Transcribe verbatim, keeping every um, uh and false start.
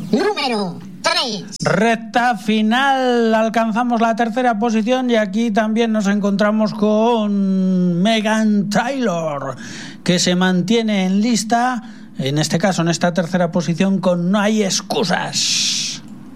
número tres. Recta final, alcanzamos la tercera posición y aquí también nos encontramos con Megan Trainor, que se mantiene en lista, en este caso en esta tercera posición con No hay excusas.